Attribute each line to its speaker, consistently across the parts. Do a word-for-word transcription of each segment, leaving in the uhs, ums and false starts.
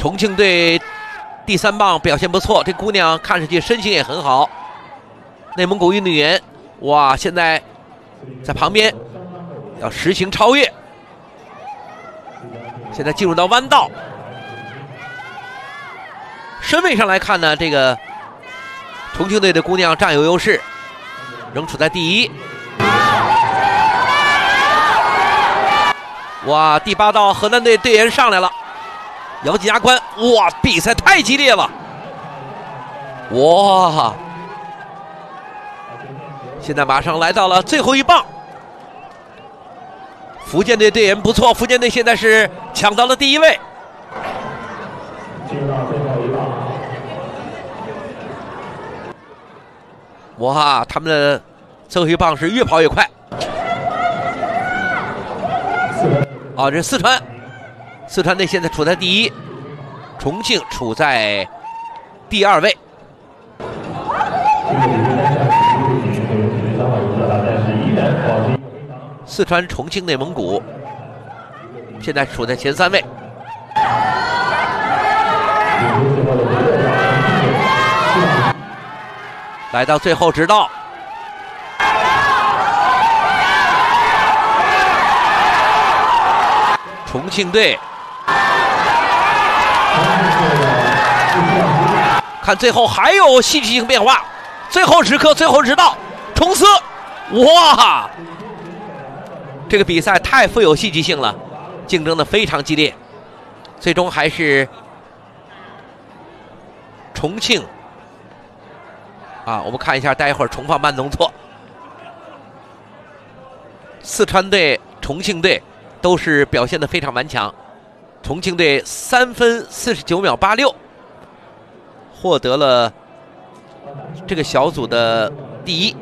Speaker 1: 重庆队第三棒表现不错，这姑娘看上去身形也很好。内蒙古运动员，哇，现在在旁边要实行超越，现在进入到弯道。身位上来看呢，这个重庆队的姑娘占有优势，仍处在第一。哇，第八道河南队队员上来了，咬紧牙关。哇，比赛太激烈了！哇，现在马上来到了最后一棒。福建队队员不错，福建队现在是抢到了第一位。哇，他们的最后一棒是越跑越快。啊，这是四川，四川队现在处在第一，重庆处在第二位。四川、重庆、内蒙古现在处在前三位。来到最后直道，重庆队看最后还有戏剧性变化，最后时刻最后直道冲刺，哇，这个比赛太富有戏剧性了，竞争的非常激烈，最终还是重庆啊，我们看一下，待会儿重放慢动作。四川队、重庆队都是表现得非常顽强。重庆队三分四十九秒八六，获得了这个小组的第一。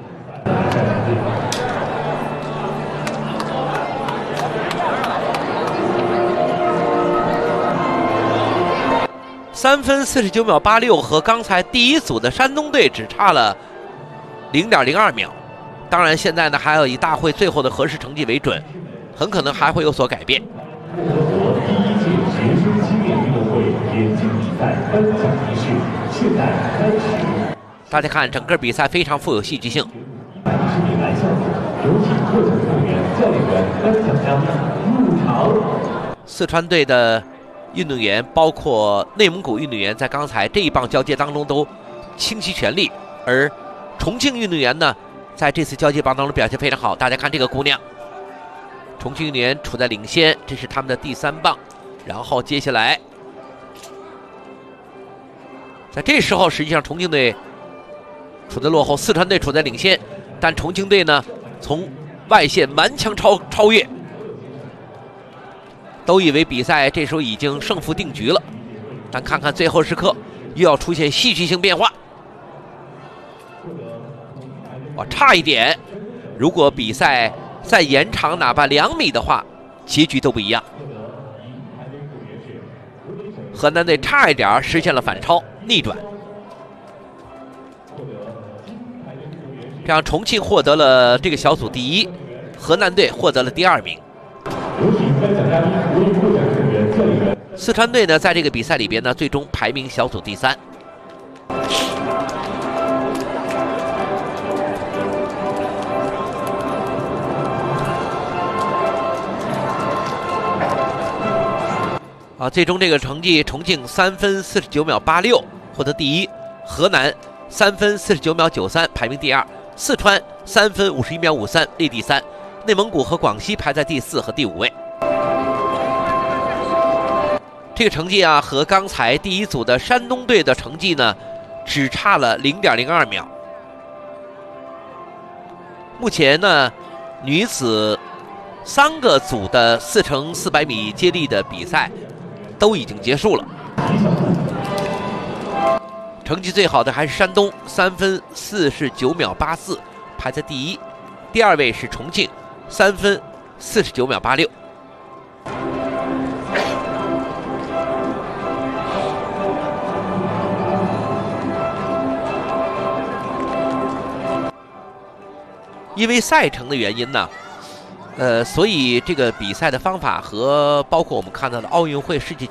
Speaker 1: 三分四十九秒八六和刚才第一组的山东队只差了零点零二秒。当然，现在呢还要以大会最后的合适成绩为准，很可能还会有所改变。
Speaker 2: 第一届学生青年运动会田径比赛颁奖仪式现在开始。
Speaker 1: 大家看，整个比赛非常富有戏剧性。
Speaker 2: 一百一十米栏项目，有请获奖运动员、教练员、颁奖嘉宾入场。
Speaker 1: 四川队的运动员，包括内蒙古运动员，在刚才这一棒交接当中都倾其全力，而重庆运动员呢，在这次交接棒当中表现非常好。大家看这个姑娘，重庆运动员处在领先，这是他们的第三棒。然后接下来，在这时候，实际上重庆队处在落后，四川队处在领先，但重庆队呢，从外线顽强超超越。都以为比赛这时候已经胜负定局了，但看看最后时刻又要出现戏剧性变化。哇，差一点！如果比赛再延长哪怕两米的话，结局都不一样。河南队差一点实现了反超逆转，这样重庆获得了这个小组第一，河南队获得了第二名。
Speaker 2: 有请颁奖嘉宾、国羽获奖运动员、教练员。
Speaker 1: 四川队呢，在这个比赛里边呢，最终排名小组第三。啊，最终这个成绩，重庆三分四十九秒八六获得第一，河南三分四十九秒九三排名第二，四川三分五十一秒五三列第三。内蒙古和广西排在第四和第五位。这个成绩啊，和刚才第一组的山东队的成绩呢，只差了零点零二秒。目前呢，女子三个组的四乘四百米接力的比赛都已经结束了。成绩最好的还是山东，三分四十九秒八四排在第一，第二位是重庆。三分四十九秒八六。因为赛程的原因呢，呃，所以这个比赛的方法和包括我们看到的奥运会、世界